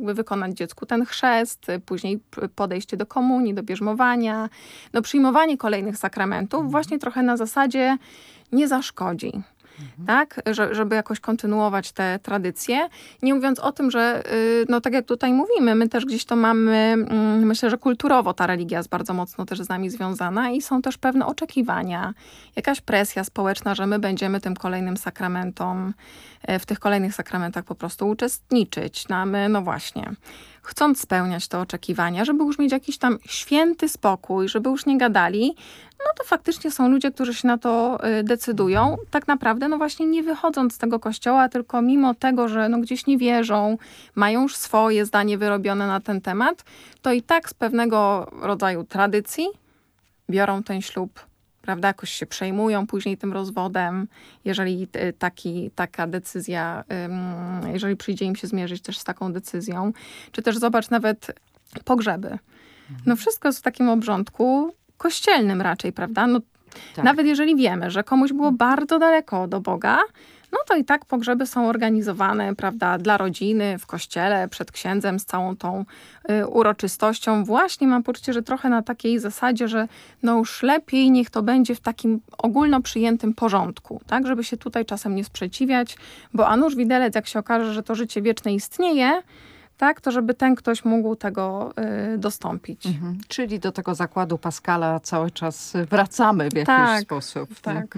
jakby wykonać dziecku ten chrzest, później podejście do komunii, do bierzmowania, no przyjmowanie kolejnych sakramentów właśnie trochę na zasadzie nie zaszkodzi. Tak, żeby jakoś kontynuować te tradycje. Nie mówiąc o tym, że no tak jak tutaj mówimy, my też gdzieś to mamy, myślę, że kulturowo ta religia jest bardzo mocno też z nami związana i są też pewne oczekiwania, jakaś presja społeczna, że my będziemy tym kolejnym sakramentom, w tych kolejnych sakramentach po prostu uczestniczyć. No a my, no właśnie, chcąc spełniać te oczekiwania, żeby już mieć jakiś tam święty spokój, żeby już nie gadali, no to faktycznie są ludzie, którzy się na to decydują. Tak naprawdę, no właśnie nie wychodząc z tego kościoła, tylko mimo tego, że no gdzieś nie wierzą, mają już swoje zdanie wyrobione na ten temat, to i tak z pewnego rodzaju tradycji biorą ten ślub, prawda, jakoś się przejmują później tym rozwodem, jeżeli taka decyzja, jeżeli przyjdzie im się zmierzyć też z taką decyzją. Czy też zobacz nawet pogrzeby. No wszystko jest w takim obrządku kościelnym raczej, prawda? No, tak. Nawet jeżeli wiemy, że komuś było bardzo daleko do Boga, no to i tak pogrzeby są organizowane, prawda, dla rodziny, w kościele, przed księdzem, z całą tą uroczystością. Właśnie mam poczucie, że trochę na takiej zasadzie, że no już lepiej niech to będzie w takim ogólno przyjętym porządku, tak, żeby się tutaj czasem nie sprzeciwiać, bo a nuż widelec, jak się okaże, że to życie wieczne istnieje, tak, to żeby ten ktoś mógł tego dostąpić. Czyli do tego zakładu Paschala cały czas wracamy w jakiś sposób. Tak.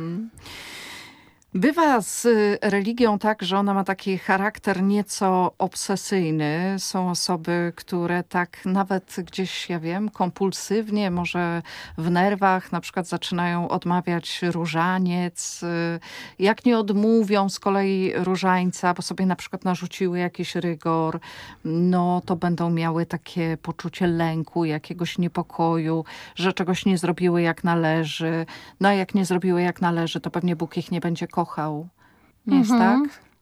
Bywa z religią tak, że ona ma taki charakter nieco obsesyjny. Są osoby, które tak nawet gdzieś, ja wiem, kompulsywnie, może w nerwach na przykład zaczynają odmawiać różaniec. Jak nie odmówią z kolei różańca, bo sobie na przykład narzuciły jakiś rygor, no to będą miały takie poczucie lęku, jakiegoś niepokoju, że czegoś nie zrobiły jak należy. No a jak nie zrobiły jak należy, to pewnie Bóg ich nie będzie kochał. Nie jest tak?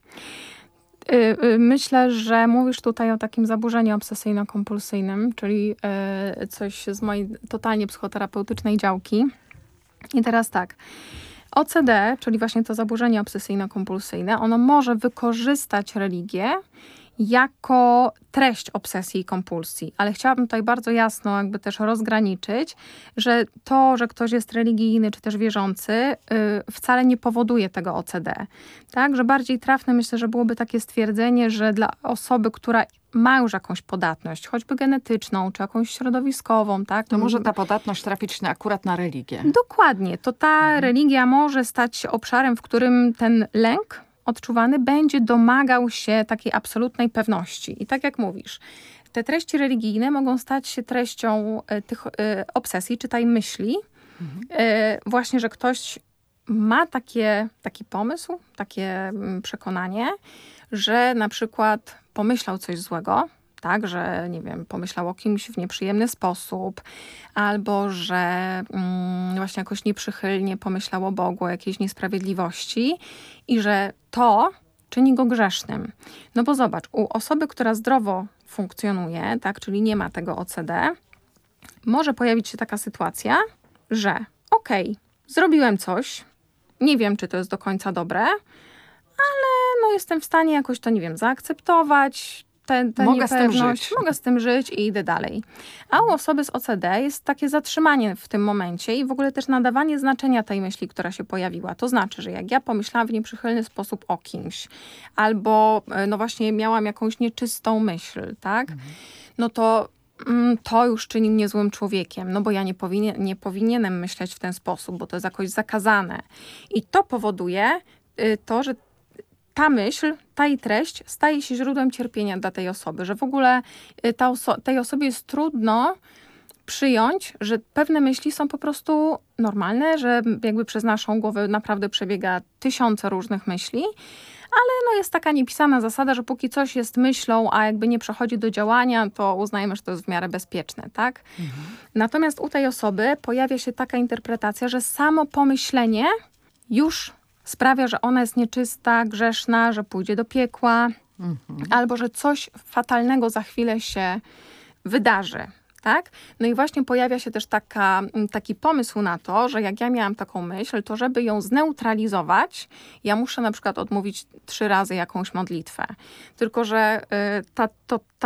Myślę, że mówisz tutaj o takim zaburzeniu obsesyjno-kompulsyjnym, czyli coś z mojej totalnie psychoterapeutycznej działki. I teraz tak. OCD, czyli właśnie to zaburzenie obsesyjno-kompulsyjne, ono może wykorzystać religię jako treść obsesji i kompulsji. Ale chciałabym tutaj bardzo jasno jakby też rozgraniczyć, że to, że ktoś jest religijny czy też wierzący, wcale nie powoduje tego OCD. Tak? Że bardziej trafne myślę, że byłoby takie stwierdzenie, że dla osoby, która ma już jakąś podatność, choćby genetyczną, czy jakąś środowiskową, tak? To może ta podatność trafić akurat na religię. Dokładnie. To ta religia może stać się obszarem, w którym ten lęk odczuwany będzie domagał się takiej absolutnej pewności. I tak jak mówisz, te treści religijne mogą stać się treścią tych obsesji, czytaj myśli. Właśnie, że ktoś ma taki pomysł, takie przekonanie, że na przykład pomyślał coś złego, tak, że nie wiem, pomyślał o kimś w nieprzyjemny sposób, albo że właśnie jakoś nieprzychylnie pomyślał o Bogu, o jakiejś niesprawiedliwości i że to czyni go grzesznym. No bo zobacz, u osoby, która zdrowo funkcjonuje, tak, czyli nie ma tego OCD, może pojawić się taka sytuacja, że zrobiłem coś, nie wiem, czy to jest do końca dobre, ale no jestem w stanie jakoś to, nie wiem, zaakceptować, mogę z tym żyć i idę dalej. A u osoby z OCD jest takie zatrzymanie w tym momencie i w ogóle też nadawanie znaczenia tej myśli, która się pojawiła. To znaczy, że jak ja pomyślałam w nieprzychylny sposób o kimś, albo no właśnie miałam jakąś nieczystą myśl, tak? No to już czyni mnie złym człowiekiem, no bo ja nie powinienem myśleć w ten sposób, bo to jest jakoś zakazane. I to powoduje to, że ta myśl, ta jej treść staje się źródłem cierpienia dla tej osoby, że w ogóle tej osobie jest trudno przyjąć, że pewne myśli są po prostu normalne, że jakby przez naszą głowę naprawdę przebiega tysiące różnych myśli, ale no jest taka niepisana zasada, że póki coś jest myślą, a jakby nie przechodzi do działania, to uznajemy, że to jest w miarę bezpieczne, tak? Natomiast u tej osoby pojawia się taka interpretacja, że samo pomyślenie już sprawia, że ona jest nieczysta, grzeszna, że pójdzie do piekła, albo że coś fatalnego za chwilę się wydarzy. Tak? No i właśnie pojawia się też taki pomysł na to, że jak ja miałam taką myśl, to żeby ją zneutralizować, ja muszę na przykład odmówić 3 razy jakąś modlitwę. Tylko że ta